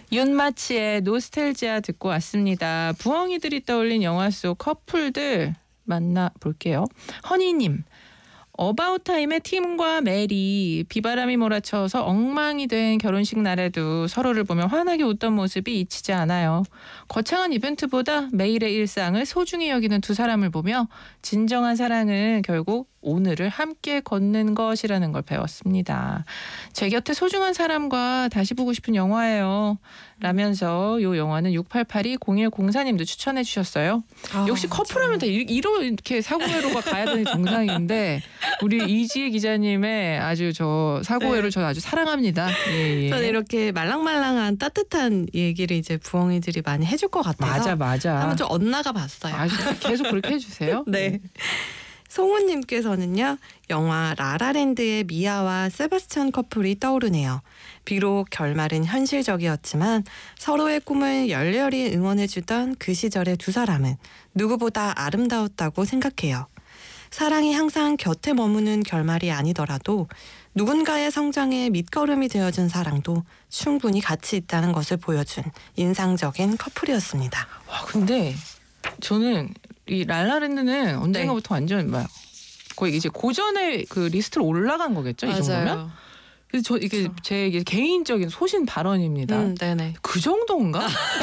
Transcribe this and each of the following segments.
윤마치의 노스텔지아 듣고 왔습니다. 부엉이들이 떠올린 영화 속 커플들 만나볼게요. 허니님. 어바웃타임의 팀과 메리, 비바람이 몰아쳐서 엉망이 된 결혼식 날에도 서로를 보며 환하게 웃던 모습이 잊히지 않아요. 거창한 이벤트보다 매일의 일상을 소중히 여기는 두 사람을 보며 진정한 사랑은 결국 오늘을 함께 걷는 것이라는 걸 배웠습니다. 제 곁에 소중한 사람과 다시 보고 싶은 영화예요. 라면서 이 영화는 6882-0104님도 추천해 주셨어요. 역시 커플하면 다 이렇게 사고회로가 가야 되는 정상인데 우리 이지혜 기자님의 아주 저 사고회로 저는 아주 사랑합니다. 예. 저는 이렇게 말랑말랑한 따뜻한 얘기를 이제 부엉이들이 많이 해줄 것 같아서 맞아. 한번 좀 엇나가 봤어요. 계속 그렇게 해주세요. 네. 송우님께서는요. 영화 라라랜드의 미아와 세바스찬 커플이 떠오르네요. 비록 결말은 현실적이었지만 서로의 꿈을 열렬히 응원해주던 그 시절의 두 사람은 누구보다 아름다웠다고 생각해요. 사랑이 항상 곁에 머무는 결말이 아니더라도 누군가의 성장에 밑거름이 되어준 사랑도 충분히 가치 있다는 것을 보여준 인상적인 커플이었습니다. 와, 근데 저는 이 랄라랜드는 언젠가부터 완전 막 거의 이제 고전의 그 리스트로 올라간 거겠죠, 이 정도면? 그래서 저 이게 제 개인적인 소신 발언입니다. 네네. 그 정도인가?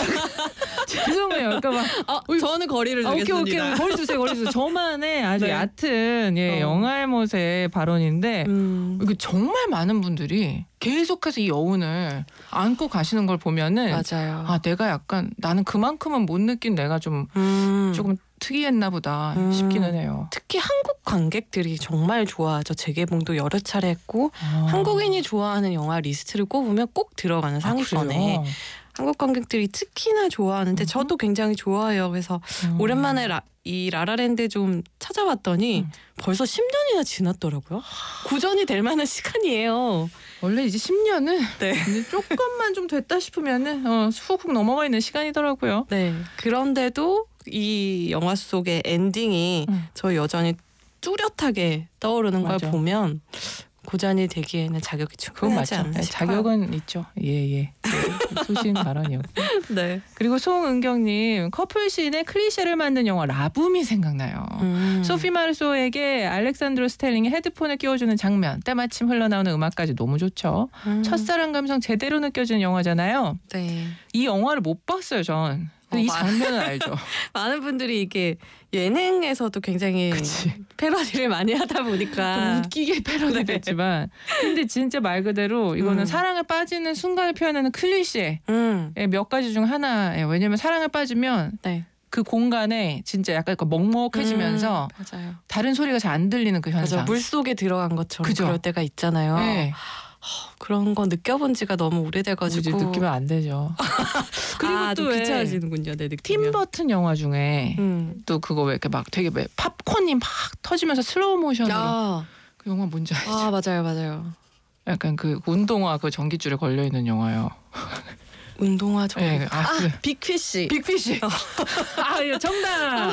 죄송해요. 그러니까 막 저는 거리를 두겠습니다. 오케이. 거리 두세요. 저만의 아주 네. 얕은 영화의 멋의 발언인데 이거 정말 많은 분들이 계속해서 이 여운을 안고 가시는 걸 보면은 맞아요. 내가 약간 나는 그만큼은 못 느낀 내가 좀 조금 특이했나 보다 싶기는 해요. 특히 한국 관객들이 정말 좋아하죠. 재개봉도 여러 차례 했고 한국인이 좋아하는 영화 리스트를 꼽으면 꼭 들어가는 상위권에 한국 관객들이 특히나 좋아하는데 저도 굉장히 좋아해요. 그래서 오랜만에 이 라라랜드 좀 찾아봤더니 벌써 10년이나 지났더라고요. 고전이 될 만한 시간이에요. 원래 이제 10년은 네. 조금만 좀 됐다 싶으면은 훅훅 넘어가 있는 시간이더라고요. 네. 그런데도 이 영화 속의 엔딩이 저 여전히 뚜렷하게 떠오르는 걸 보면 고전이 되기에는 자격이 충분하지 않나 싶어요. 자격은 있죠. 예. 소신 발언이었고. 네. 그리고 송은경님, 커플씬의 클리셰를 만든 영화 라붐이 생각나요. 소피 마르소에게 알렉산드로 스텔링이 헤드폰을 끼워주는 장면, 때마침 흘러나오는 음악까지 너무 좋죠. 첫사랑 감성 제대로 느껴지는 영화잖아요. 네. 이 영화를 못 봤어요, 전. 이 장면은 알죠. 많은 분들이 이게 예능에서도 굉장히 패러디를 많이 하다 보니까 웃기게 패러디됐지만 근데 진짜 말 그대로 이거는 사랑에 빠지는 순간을 표현하는 클리셰 몇 가지 중 하나예요. 왜냐면 사랑에 빠지면 그 공간에 진짜 약간 먹먹해지면서 맞아요. 다른 소리가 잘 안 들리는 그 현상. 맞아. 물속에 들어간 것처럼 그럴 때가 있잖아요. 네. 그런 거 느껴본 지가 너무 오래돼가지고 느끼면 안 되죠. 그리고 또 귀찮아지는군요. 내 느낌. 팀 버튼 영화 중에 또 그거 왜 이렇게 막 되게 팝콘이 막 터지면서 슬로우 모션으로 그 영화 뭔지 알죠? 맞아요. 약간 그 운동화 그 전깃줄에 걸려 있는 영화요. 운동화 전기. 네, 빅피쉬. 정답.